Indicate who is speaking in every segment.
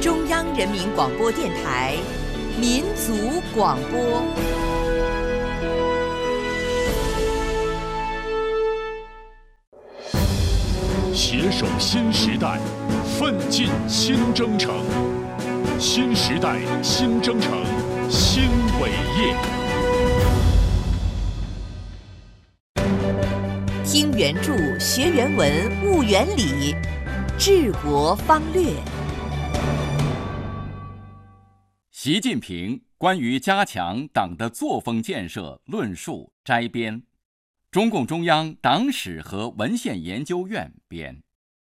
Speaker 1: 中央人民广播电台民族广播。
Speaker 2: 携手新时代，奋进新征程。新时代新征程新伟业。
Speaker 1: 听原著，学原文，悟原理，治国方略。
Speaker 3: 习近平关于加强党的作风建设论述摘编，中共中央党史和文献研究院编。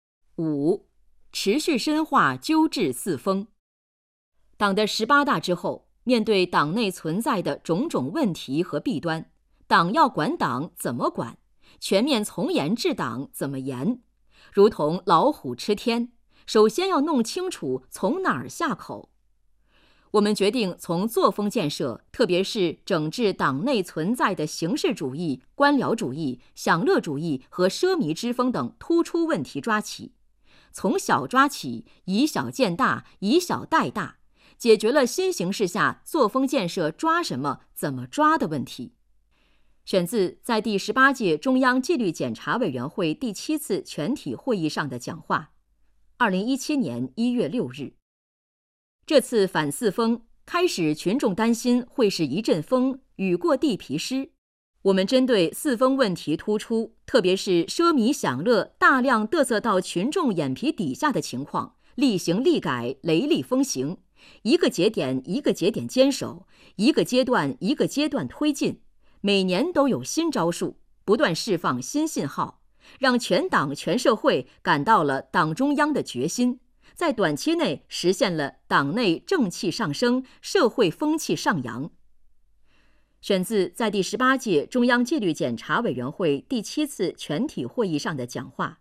Speaker 4: 5. 持续深化纠治四风。党的18大之后，面对党内存在的种种问题和弊端，党要管党怎么管？全面从严治党怎么严？如同老虎吃天，首先要弄清楚从哪儿下口。我们决定从作风建设，特别是整治党内存在的形式主义、官僚主义、享乐主义和奢靡之风等突出问题抓起，从小抓起，以小见大，以小带大，解决了新形势下作风建设抓什么、怎么抓的问题。选自在第18届中央纪律检查委员会第7次全体会议上的讲话，2017年1月6日。这次反四风开始，群众担心会是一阵风，雨过地皮湿。我们针对四风问题突出，特别是奢靡享乐大量嘚瑟到群众眼皮底下的情况，厉行厉改，雷厉风行，一个节点一个节点坚守，一个阶段一个阶段推进，每年都有新招数，不断释放新信号，让全党全社会感到了党中央的决心，在短期内实现了党内正气上升，社会风气上扬。选自在第18届中央纪律检查委员会第7次全体会议上的讲话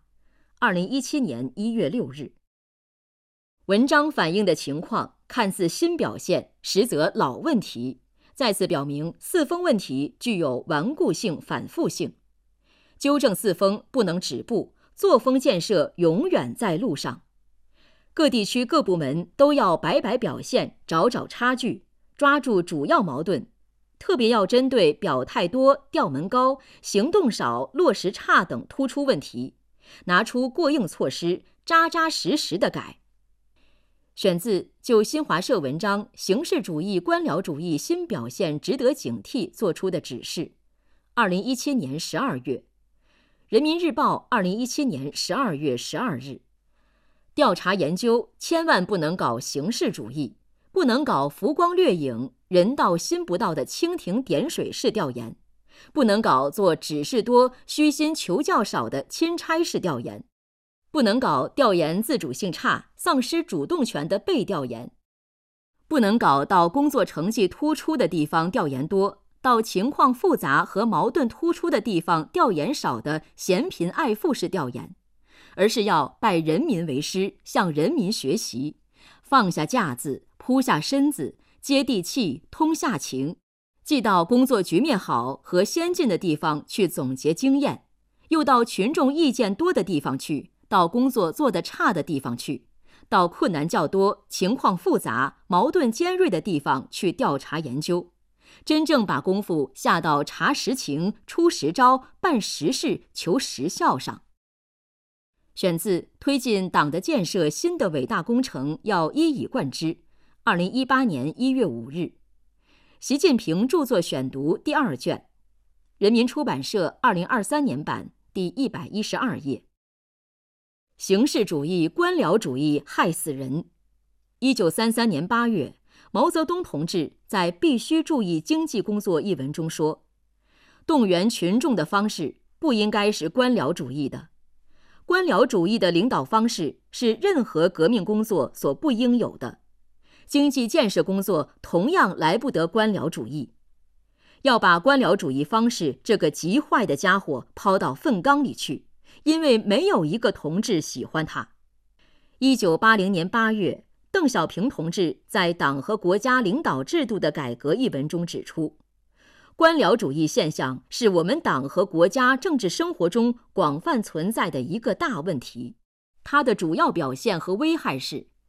Speaker 4: ，2017年1月6日。文章反映的情况看似新表现，实则老问题，再次表明四风问题具有顽固性、反复性。纠正四风不能止步，作风建设永远在路上。各地区各部门都要摆摆表现，找找差距，抓住主要矛盾，特别要针对表态多、调门高、行动少、落实差等突出问题，拿出过硬措施，扎扎实实地改。选自就新华社文章《形式主义官僚主义新表现值得警惕》作出的指示，2017年12月，人民日报2017年12月12日。调查研究千万不能搞形式主义，不能搞浮光掠影、人到心不到的蜻蜓点水式调研，不能搞做指示多、虚心求教少的钦差式调研，不能搞调研自主性差、丧失主动权的被调研，不能搞到工作成绩突出的地方调研多，到情况复杂和矛盾突出的地方调研少的嫌贫爱富式调研，而是要拜人民为师，向人民学习，放下架子，扑下身子，接地气，通下情，既到工作局面好和先进的地方去总结经验，又到群众意见多的地方去，到工作做得差的地方去，到困难较多、情况复杂、矛盾尖锐的地方去调查研究，真正把功夫下到查实情、出实招、办实事、求实效上。选自推进党的建设新的伟大工程要一以贯之，2018年1月5日。习近平著作选读第2卷，人民出版社2023年版第112页。形式主义、官僚主义害死人。1933年8月，毛泽东同志在《必须注意经济工作》一文中说，动员群众的方式不应该是官僚主义的。官僚主义的领导方式是任何革命工作所不应有的，经济建设工作同样来不得官僚主义。要把官僚主义方式这个极坏的家伙抛到粪缸里去，因为没有一个同志喜欢他。1980年8月，邓小平同志在《党和国家领导制度的改革》一文中指出，官僚主义现象是我们党和国家政治生活中广泛存在的一个大问题，它的主要表现和危害是：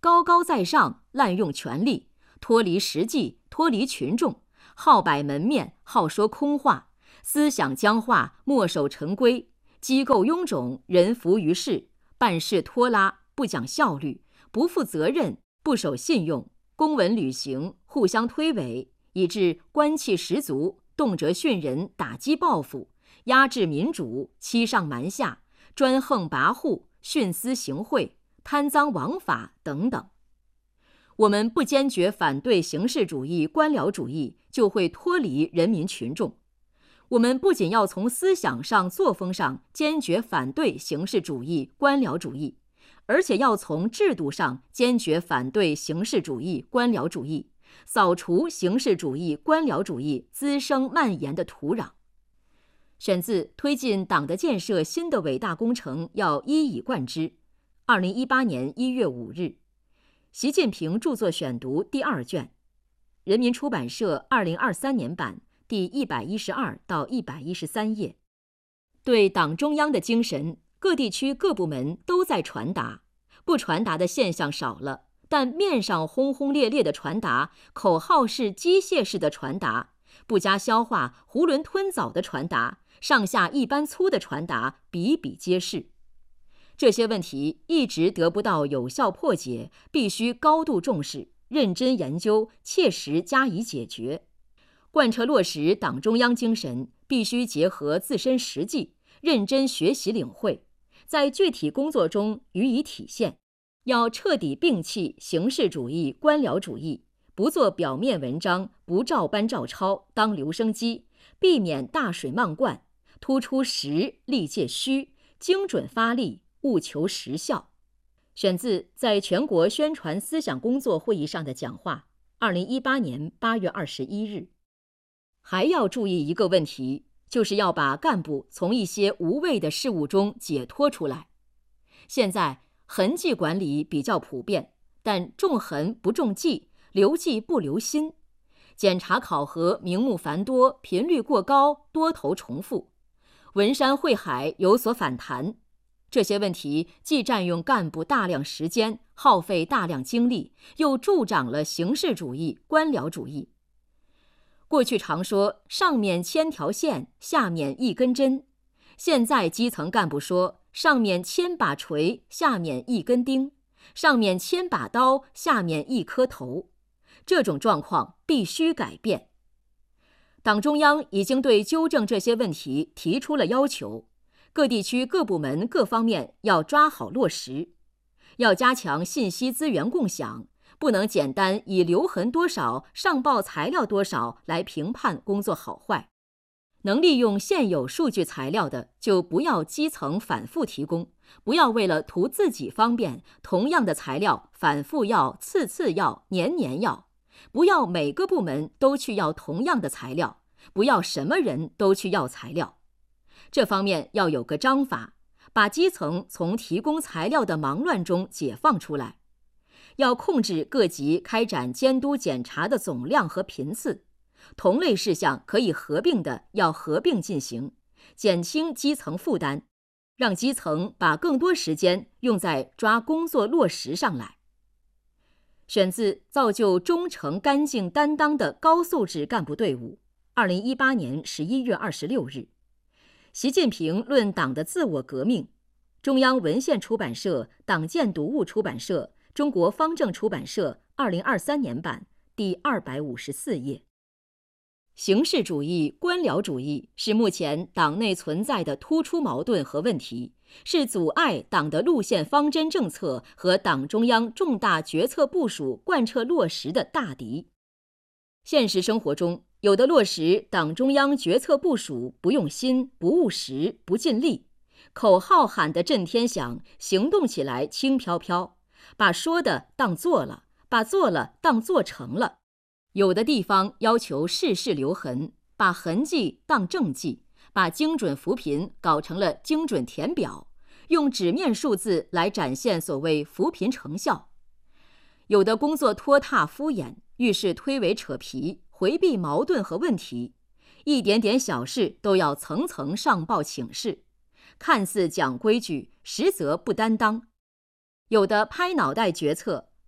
Speaker 4: 高高在上，滥用权力，脱离实际，脱离群众，好摆门面，好说空话，思想僵化，墨守成规，机构臃肿，人浮于事，办事拖拉，不讲效率，不负责任，不守信用，公文履行，互相推诿，以致官气十足，动辄训人，打击报复，压制民主，欺上瞒下，专横跋扈，徇私行贿，贪赃枉法等等。我们不坚决反对形式主义、官僚主义，就会脱离人民群众。我们不仅要从思想上、作风上坚决反对形式主义、官僚主义，而且要从制度上坚决反对形式主义、官僚主义，扫除形式主义、官僚主义滋生蔓延的土壤。选自《推进党的建设新的伟大工程要一以贯之》，2018年1月5日，习近平著作选读第2卷，人民出版社2023年版第112到113页。对党中央的精神，各地区各部门都在传达，不传达的现象少了，但面上轰轰烈烈的传达，口号式、机械式的传达，不加消化、囫囵吞枣的传达，上下一般粗的传达比比皆是。这些问题一直得不到有效破解，必须高度重视，认真研究，切实加以解决。贯彻落实党中央精神，必须结合自身实际，认真学习领会，在具体工作中予以体现。要彻底摒弃形式主义、官僚主义，不做表面文章，不照搬照抄，当留声机，避免大水漫灌，突出实，力戒虚，精准发力，务求实效。选自在全国宣传思想工作会议上的讲话，2018年8月21日。还要注意一个问题，就是要把干部从一些无谓的事务中解脱出来。现在痕迹管理比较普遍，但重痕不重迹，留迹不留心，检查考核名目繁多，频率过高，多头重复，文山会海有所反弹。这些问题既占用干部大量时间，耗费大量精力，又助长了形式主义、官僚主义。过去常说上面千条线，下面一根针，现在基层干部说上面千把锤，下面一根钉，上面千把刀，下面一颗头。这种状况必须改变。党中央已经对纠正这些问题提出了要求，各地区各部门各方面要抓好落实，要加强信息资源共享，不能简单以留痕多少、上报材料多少来评判工作好坏。能利用现有数据材料的，就不要基层反复提供，不要为了图自己方便，同样的材料反复要、次次要、年年要，不要每个部门都去要同样的材料，不要什么人都去要材料。这方面要有个章法，把基层从提供材料的忙乱中解放出来。要控制各级开展监督检查的总量和频次，同类事项可以合并的要合并进行，减轻基层负担，让基层把更多时间用在抓工作落实上来。选自造就忠诚干净担当的高素质干部队伍，2018年11月26日。习近平论党的自我革命，中央文献出版社、党建读物出版社、中国方正出版社2023年版第254页。形式主义、官僚主义是目前党内存在的突出矛盾和问题，是阻碍党的路线方针政策和党中央重大决策部署贯彻落实的大敌。现实生活中，有的落实党中央决策部署不用心、不务实、不尽力，口号喊得震天响，行动起来轻飘飘，把说的当做了，把做了当做成了。有的地方要求事事留痕，把痕迹当政绩，把精准扶贫搞成了精准填表，用纸面数字来展现所谓扶贫成效。有的工作拖沓敷衍，遇事推诿扯皮，回避矛盾和问题，一点点小事都要层层上报请示，看似讲规矩，实则不担当。有的拍脑袋决策，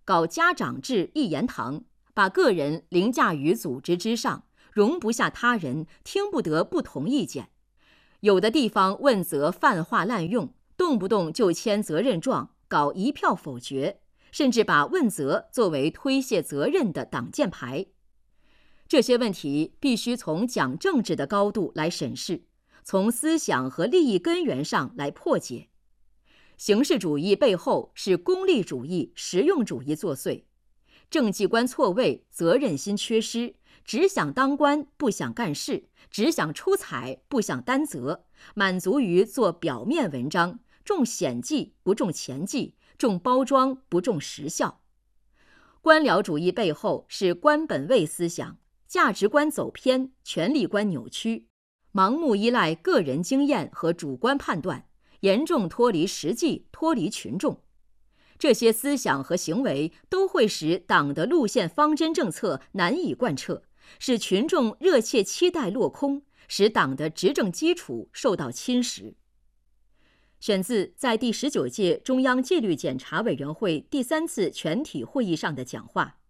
Speaker 4: 搞家长制一言堂，把个人凌驾于组织之上，容不下他人，听不得不同意见。有的地方问责泛化滥用，动不动就签责任状，搞一票否决，甚至把问责作为推卸责任的挡箭牌。这些问题必须从讲政治的高度来审视，从思想和利益根源上来破解。形式主义背后是功利主义、实用主义作祟，政绩观错位，责任心缺失，只想当官不想干事，只想出彩不想担责，满足于做表面文章，重显技不重前技，重包装不重实效。官僚主义背后是官本位思想，价值观走偏，权力观扭曲，盲目依赖个人经验和主观判断，严重脱离实际，脱离群众。这些思想和行为都会使党的路线方针政策难以贯彻，使群众热切期待落空，使党的执政基础受到侵蚀。选自在第19届中央纪律检查委员会第3次全体会议上的讲话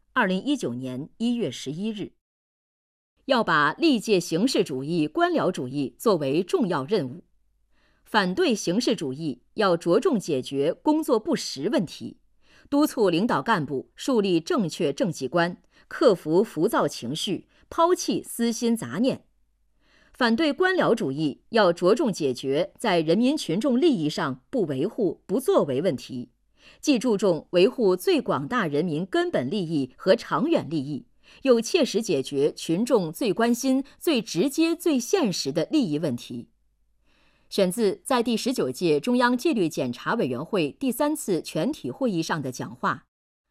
Speaker 4: ，2019年1月11日。要把历届形式主义、官僚主义作为重要任务。反对形式主义要着重解决工作不实问题，督促领导干部树立正确政绩观，克服浮躁情绪，抛弃私心杂念。反对官僚主义要着重解决在人民群众利益上不维护、不作为问题，既注重维护最广大人民根本利益和长远利益，又切实解决群众最关心、最直接、最现实的利益问题。选自在第19届中央纪律检查委员会第3次全体会议上的讲话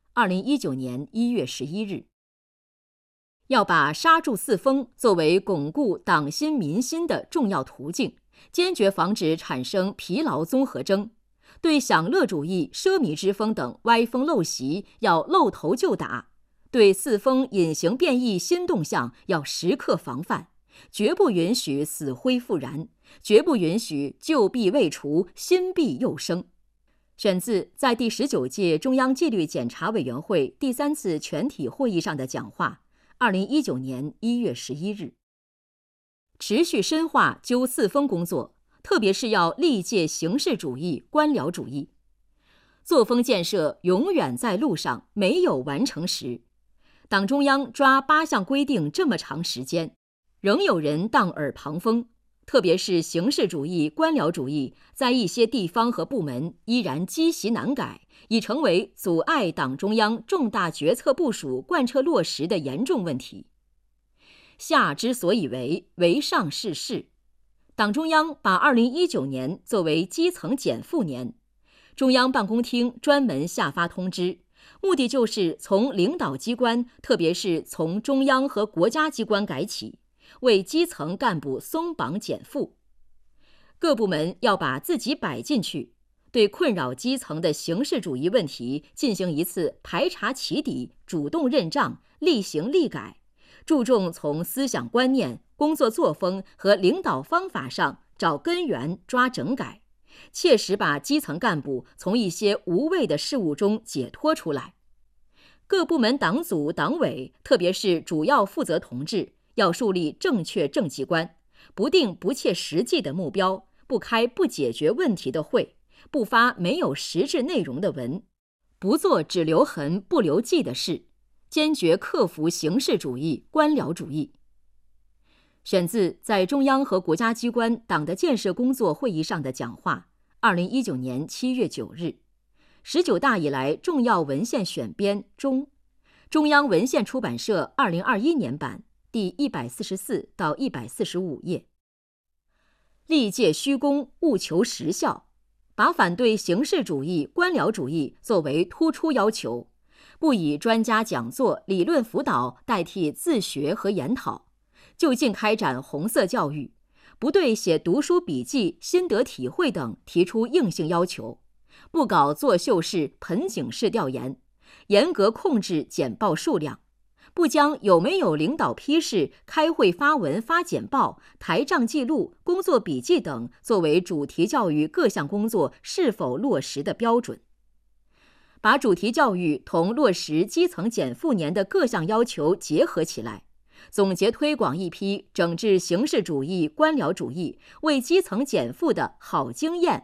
Speaker 4: ，2019年1月11日。要把刹住四风作为巩固党心民心的重要途径，坚决防止产生疲劳综合征。对享乐主义、奢靡之风等歪风陋习要露头就打，对四风隐形变异新动向要时刻防范，绝不允许死灰复燃，绝不允许旧弊未除，新弊又生。选自在第19届中央纪律检查委员会第3次全体会议上的讲话，2019年1月11日。持续深化纠四风工作，特别是要力戒形式主义、官僚主义。作风建设永远在路上，没有完成时。党中央抓8项规定这么长时间，仍有人当耳旁风，特别是形式主义、官僚主义在一些地方和部门依然积习难改，已成为阻碍党中央重大决策部署贯彻落实的严重问题。下之所以为，为上是事。党中央把2019年作为基层减负年，中央办公厅专门下发通知，目的就是从领导机关，特别是从中央和国家机关改起，为基层干部松绑减负。各部门要把自己摆进去，对困扰基层的形式主义问题进行一次排查起底，主动认账，厉行厉改，注重从思想观念、工作作风和领导方法上找根源、抓整改，切实把基层干部从一些无谓的事务中解脱出来。各部门党组党委，特别是主要负责同志，要树立正确政绩观，不定不切实际的目标，不开不解决问题的会，不发没有实质内容的文，不做只留痕不留迹的事，坚决克服形式主义、官僚主义。选自在中央和国家机关党的建设工作会议上的讲话，2019年7月9日。19大以来重要文献选编中，中央文献出版社2021年版第144到145页。力戒虚功，务求实效，把反对形式主义、官僚主义作为突出要求，不以专家讲座、理论辅导代替自学和研讨，就近开展红色教育，不对写读书笔记、心得体会等提出硬性要求，不搞作秀式、盆景式调研，严格控制简报数量，不将有没有领导批示、开会发文发简报、台账记录、工作笔记等作为主题教育各项工作是否落实的标准。 把主题教育同落实基层减负年的各项要求结合起来，总结推广一批整治形式主义、官僚主义、为基层减负的好经验